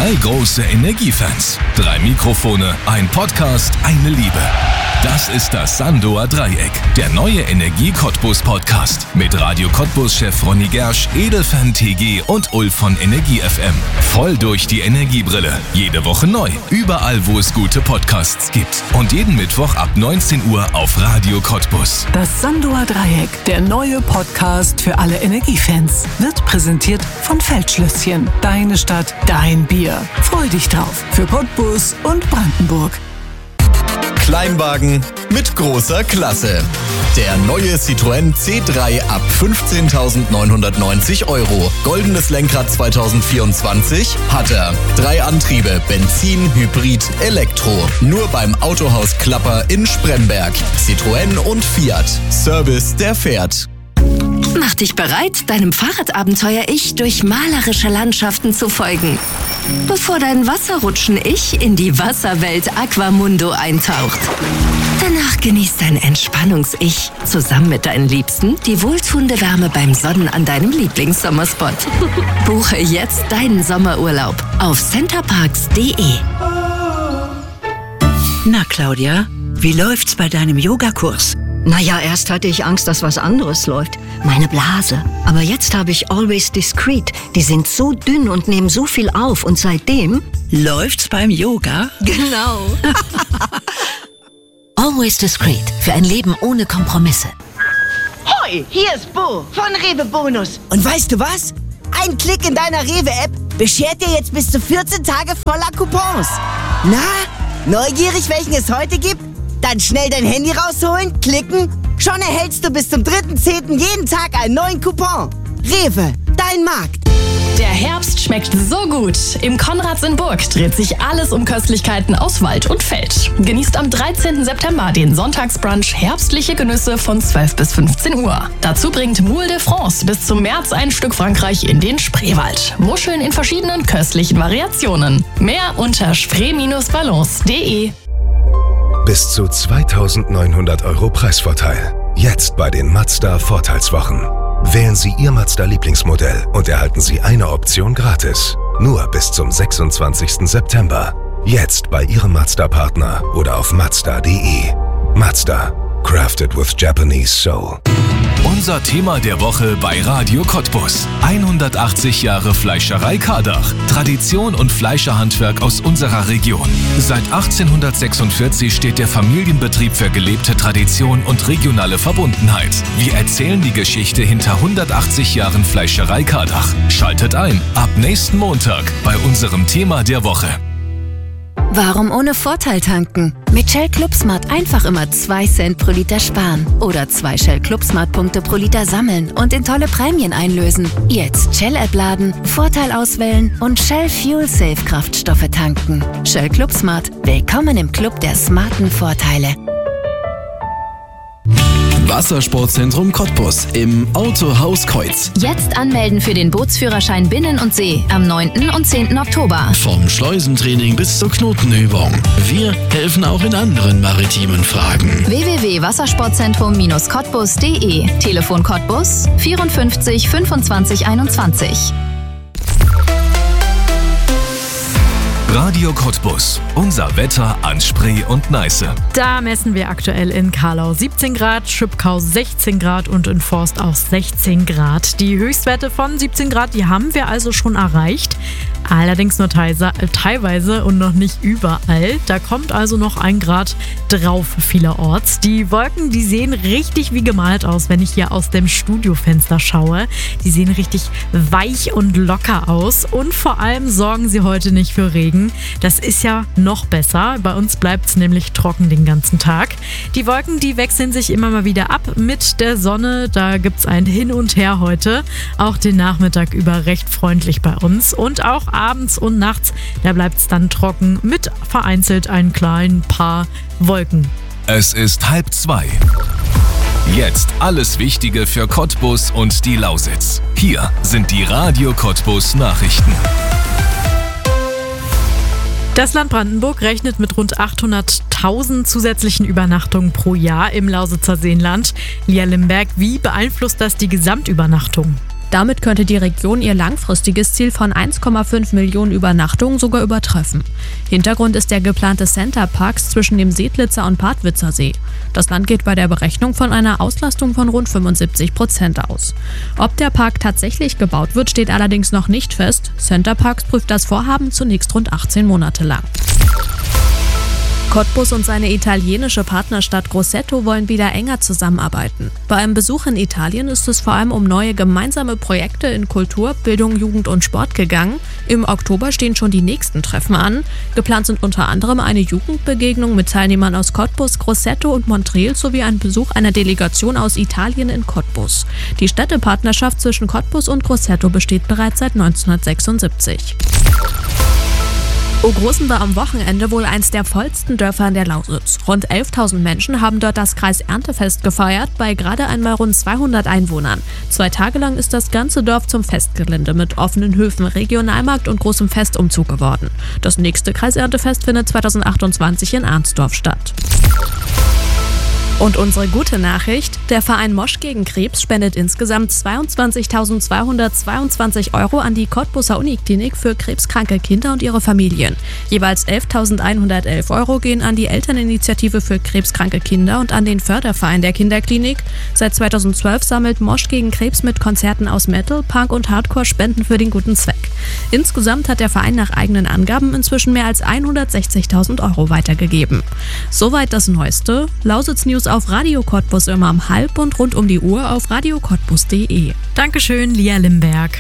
3 große Energiefans, 3 Mikrofone, ein Podcast, eine Liebe. Das ist das Sandoer Dreieck, der neue Energie-Cottbus-Podcast mit Radio Cottbus-Chef Ronny Gersch, Edelfan TG und Ulf von Energie FM. Voll durch die Energiebrille. Jede Woche neu, überall wo es gute Podcasts gibt. Und jeden Mittwoch ab 19 Uhr auf Radio Cottbus. Das Sandoer Dreieck, der neue Podcast für alle Energiefans, wird präsentiert von Feldschlösschen. Deine Stadt, dein Bier. Freu dich drauf für Cottbus und Brandenburg. Kleinwagen mit großer Klasse. Der neue Citroën C3 ab 15.990 €. Goldenes Lenkrad 2024 hat er. 3 Antriebe, Benzin, Hybrid, Elektro. Nur beim Autohaus Klapper in Spremberg. Citroën und Fiat. Service, der fährt. Mach dich bereit, deinem Fahrradabenteuer-Ich durch malerische Landschaften zu folgen. Bevor dein Wasserrutschen-Ich in die Wasserwelt Aquamundo eintaucht. Danach genießt dein Entspannungs-Ich zusammen mit deinen Liebsten die wohltuende Wärme beim Sonnen an deinem Lieblingssommerspot. Buche jetzt deinen Sommerurlaub auf centerparks.de. Na Claudia, wie läuft's bei deinem Yogakurs? Naja, erst hatte ich Angst, dass was anderes läuft. Meine Blase. Aber jetzt habe ich Always Discreet. Die sind so dünn und nehmen so viel auf. Und seitdem... Läuft's beim Yoga? Genau. Always Discreet. Für ein Leben ohne Kompromisse. Hoi, hier ist Bo von Rewe Bonus. Und weißt du was? Ein Klick in deiner Rewe-App beschert dir jetzt bis zu 14 Tage voller Coupons. Na, neugierig, welchen es heute gibt? Dann schnell dein Handy rausholen, klicken. Schon erhältst du bis zum 3.10. jeden Tag einen neuen Coupon. Rewe, dein Markt. Der Herbst schmeckt so gut. Im Konrads in Burg dreht sich alles um Köstlichkeiten aus Wald und Feld. Genießt am 13. September den Sonntagsbrunch herbstliche Genüsse von 12 bis 15 Uhr. Dazu bringt Moule de France bis zum März ein Stück Frankreich in den Spreewald. Muscheln in verschiedenen köstlichen Variationen. Mehr unter spree-balance.de. Bis zu 2.900 € Preisvorteil. Jetzt bei den Mazda Vorteilswochen. Wählen Sie Ihr Mazda-Lieblingsmodell und erhalten Sie eine Option gratis. Nur bis zum 26. September. Jetzt bei Ihrem Mazda-Partner oder auf mazda.de. Mazda. Crafted with Japanese Soul. Unser Thema der Woche bei Radio Cottbus. 180 Jahre Fleischerei Kardach. Tradition und Fleischerhandwerk aus unserer Region. Seit 1846 steht der Familienbetrieb für gelebte Tradition und regionale Verbundenheit. Wir erzählen die Geschichte hinter 180 Jahren Fleischerei Kardach. Schaltet ein ab nächsten Montag bei unserem Thema der Woche. Warum ohne Vorteil tanken? Mit Shell ClubSmart einfach immer 2 Cent pro Liter sparen. Oder 2 Shell ClubSmart-Punkte pro Liter sammeln und in tolle Prämien einlösen. Jetzt Shell-App laden, Vorteil auswählen und Shell Fuel Safe Kraftstoffe tanken. Shell ClubSmart. Willkommen im Club der smarten Vorteile. Wassersportzentrum Cottbus im Autohaus Kreuz. Jetzt anmelden für den Bootsführerschein Binnen und See am 9. und 10. Oktober. Vom Schleusentraining bis zur Knotenübung. Wir helfen auch in anderen maritimen Fragen. www.wassersportzentrum-cottbus.de. Telefon Cottbus 54 25 21. Radio Cottbus. Unser Wetter an Spree und Neiße. Da messen wir aktuell in Carlau 17 Grad, Schüppkau 16 Grad und in Forst auch 16 Grad. Die Höchstwerte von 17 Grad, die haben wir also schon erreicht. Allerdings nur teilweise und noch nicht überall. Da kommt also noch 1 Grad drauf vielerorts. Die Wolken, die sehen richtig wie gemalt aus, wenn ich hier aus dem Studiofenster schaue. Die sehen richtig weich und locker aus und vor allem sorgen sie heute nicht für Regen. Das ist ja noch besser. Bei uns bleibt es nämlich trocken den ganzen Tag. Die Wolken, die wechseln sich immer mal wieder ab mit der Sonne. Da gibt es ein Hin und Her heute. Auch den Nachmittag über recht freundlich bei uns. Und auch abends und nachts, da bleibt es dann trocken mit vereinzelt ein kleinen paar Wolken. Es ist 1:30. Jetzt alles Wichtige für Cottbus und die Lausitz. Hier sind die Radio Cottbus Nachrichten. Das Land Brandenburg rechnet mit rund 800.000 zusätzlichen Übernachtungen pro Jahr im Lausitzer Seenland. Lia Limberg, wie beeinflusst das die Gesamtübernachtung? Damit könnte die Region ihr langfristiges Ziel von 1,5 Millionen Übernachtungen sogar übertreffen. Hintergrund ist der geplante Centerpark zwischen dem Seedlitzer und Padwitzer See. Das Land geht bei der Berechnung von einer Auslastung von rund 75% aus. Ob der Park tatsächlich gebaut wird, steht allerdings noch nicht fest. Centerparks prüft das Vorhaben zunächst rund 18 Monate lang. Cottbus und seine italienische Partnerstadt Grosseto wollen wieder enger zusammenarbeiten. Bei einem Besuch in Italien ist es vor allem um neue gemeinsame Projekte in Kultur, Bildung, Jugend und Sport gegangen. Im Oktober stehen schon die nächsten Treffen an. Geplant sind unter anderem eine Jugendbegegnung mit Teilnehmern aus Cottbus, Grosseto und Montreal sowie ein Besuch einer Delegation aus Italien in Cottbus. Die Städtepartnerschaft zwischen Cottbus und Grosseto besteht bereits seit 1976. Ogroßen war am Wochenende wohl eins der vollsten Dörfer in der Lausitz. Rund 11.000 Menschen haben dort das Kreiserntefest gefeiert, bei gerade einmal rund 200 Einwohnern. 2 Tage lang ist das ganze Dorf zum Festgelände mit offenen Höfen, Regionalmarkt und großem Festumzug geworden. Das nächste Kreiserntefest findet 2028 in Arnsdorf statt. Und unsere gute Nachricht: Der Verein Mosch gegen Krebs spendet insgesamt 22.222 € an die Cottbuser Uniklinik für krebskranke Kinder und ihre Familien. Jeweils 11.111 € gehen an die Elterninitiative für krebskranke Kinder und an den Förderverein der Kinderklinik. Seit 2012 sammelt Mosch gegen Krebs mit Konzerten aus Metal, Punk und Hardcore Spenden für den guten Zweck. Insgesamt hat der Verein nach eigenen Angaben inzwischen mehr als 160.000 € weitergegeben. Soweit das Neueste. Lausitz News auf Radio Cottbus immer um 12:30 und rund um die Uhr auf radiocottbus.de. Dankeschön, Lia Limberg.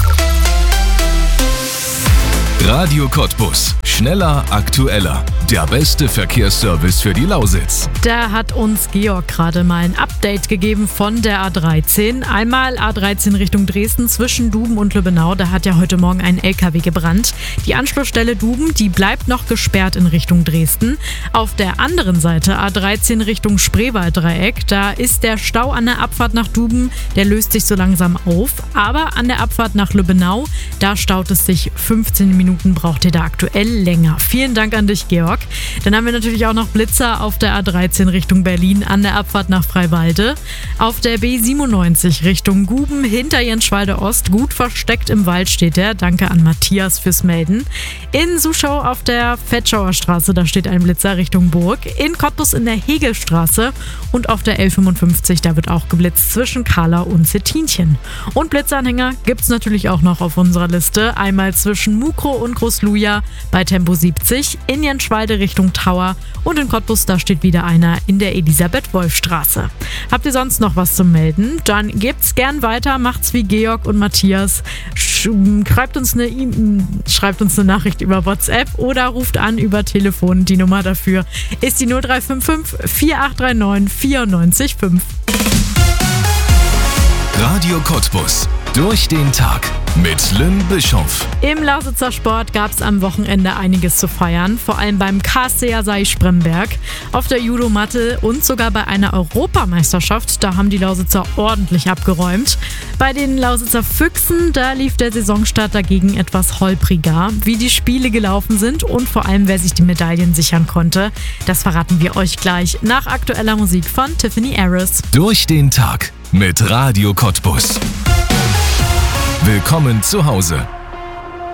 Radio Cottbus. Schneller, aktueller. Der beste Verkehrsservice für die Lausitz. Da hat uns Georg gerade mal ein Update gegeben von der A13. Einmal A13 Richtung Dresden zwischen Duben und Lübbenau. Da hat ja heute Morgen ein LKW gebrannt. Die Anschlussstelle Duben, die bleibt noch gesperrt in Richtung Dresden. Auf der anderen Seite A13 Richtung Spreewalddreieck, da ist der Stau an der Abfahrt nach Duben, der löst sich so langsam auf. Aber an der Abfahrt nach Lübbenau, da staut es sich 15 Minuten, braucht ihr da aktuell länger. Vielen Dank an dich, Georg. Dann haben wir natürlich auch noch Blitzer auf der A13 Richtung Berlin an der Abfahrt nach Freiwalde. Auf der B97 Richtung Guben hinter Jenschwalde Ost, gut versteckt im Wald steht der. Danke an Matthias fürs Melden. In Suschau auf der Fetschauer Straße, da steht ein Blitzer Richtung Burg. In Cottbus in der Hegelstraße und auf der L55, da wird auch geblitzt zwischen Kahla und Stettinchen. Und Blitzanhänger gibt's natürlich auch noch auf unserer Liste. Einmal zwischen Mukro und Großluja bei Tempo 70, in Jenschwalde Richtung Tower und in Cottbus, da steht wieder einer in der Elisabeth-Wolf-Straße. Habt ihr sonst noch was zu melden? Dann gebt's gern weiter, macht's wie Georg und Matthias. Schreibt uns eine Nachricht über WhatsApp oder ruft an über Telefon. Die Nummer dafür ist die 0355 4839 945. Radio Cottbus. Durch den Tag mit Lynn Bischoff. Im Lausitzer Sport gab es am Wochenende einiges zu feiern, vor allem beim KSC Asai Spremberg, auf der Judomatte und sogar bei einer Europameisterschaft. Da haben die Lausitzer ordentlich abgeräumt. Bei den Lausitzer Füchsen, da lief der Saisonstart dagegen etwas holpriger. Wie die Spiele gelaufen sind und vor allem, wer sich die Medaillen sichern konnte, das verraten wir euch gleich nach aktueller Musik von Tiffany Harris. Durch den Tag mit Radio Cottbus. Willkommen zu Hause.